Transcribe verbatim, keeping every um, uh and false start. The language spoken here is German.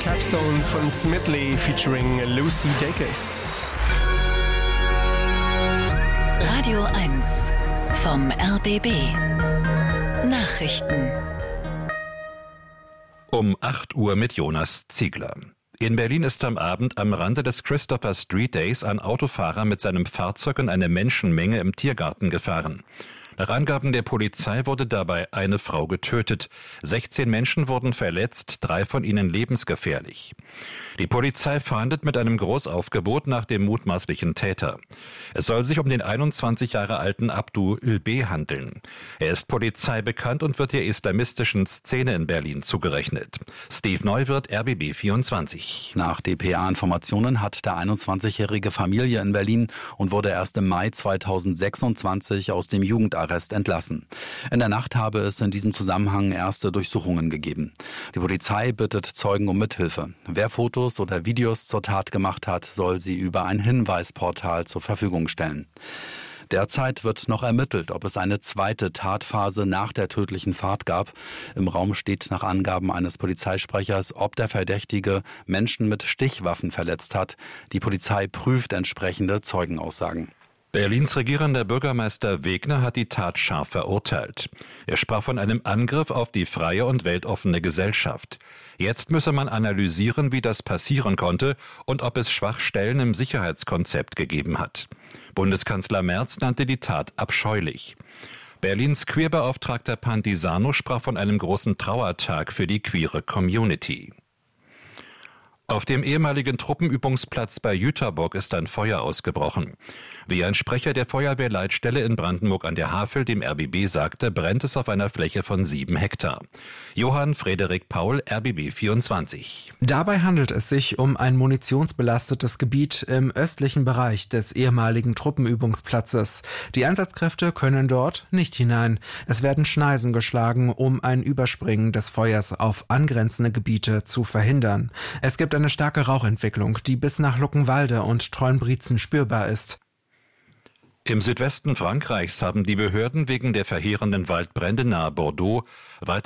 Capstone von Smedley featuring Lucy Dacus. Radio eins vom R B B. Nachrichten. Um acht Uhr mit Jonas Ziegler. In Berlin ist am Abend am Rande des Christopher Street Days ein Autofahrer mit seinem Fahrzeug in eine Menschenmenge im Tiergarten gefahren. Nach Angaben der Polizei wurde dabei eine Frau getötet. sechzehn Menschen wurden verletzt, drei von ihnen lebensgefährlich. Die Polizei fahndet mit einem Großaufgebot nach dem mutmaßlichen Täter. Es soll sich um den einundzwanzig Jahre alten Abdu Ülbe handeln. Er ist Polizei bekannt und wird der islamistischen Szene in Berlin zugerechnet. Steve Neuwirth, R B B vierundzwanzig. Nach D P A-Informationen hat der einundzwanzigjährige Familie in Berlin und wurde erst im Mai zweitausendsechsundzwanzig aus dem Jugendarrest entlassen. In der Nacht habe es in diesem Zusammenhang erste Durchsuchungen gegeben. Die Polizei bittet Zeugen um Mithilfe. Wer Fotos oder Videos zur Tat gemacht hat, soll sie über ein Hinweisportal zur Verfügung stellen. Derzeit wird noch ermittelt, ob es eine zweite Tatphase nach der tödlichen Fahrt gab. Im Raum steht nach Angaben eines Polizeisprechers, ob der Verdächtige Menschen mit Stichwaffen verletzt hat. Die Polizei prüft entsprechende Zeugenaussagen. Berlins regierender Bürgermeister Wegner hat die Tat scharf verurteilt. Er sprach von einem Angriff auf die freie und weltoffene Gesellschaft. Jetzt müsse man analysieren, wie das passieren konnte und ob es Schwachstellen im Sicherheitskonzept gegeben hat. Bundeskanzler Merz nannte die Tat abscheulich. Berlins Queerbeauftragter Pantisano sprach von einem großen Trauertag für die queere Community. Auf dem ehemaligen Truppenübungsplatz bei Jüterbock ist ein Feuer ausgebrochen. Wie ein Sprecher der Feuerwehrleitstelle in Brandenburg an der Havel dem R B B sagte, brennt es auf einer Fläche von sieben Hektar. Johann Frederik Paul, R B B vierundzwanzig. Dabei handelt es sich um ein munitionsbelastetes Gebiet im östlichen Bereich des ehemaligen Truppenübungsplatzes. Die Einsatzkräfte können dort nicht hinein. Es werden Schneisen geschlagen, um ein Überspringen des Feuers auf angrenzende Gebiete zu verhindern. Es gibt eine starke Rauchentwicklung, die bis nach Luckenwalde und Treuenbrietzen spürbar ist. Im Südwesten Frankreichs haben die Behörden wegen der verheerenden Waldbrände nahe Bordeaux weiter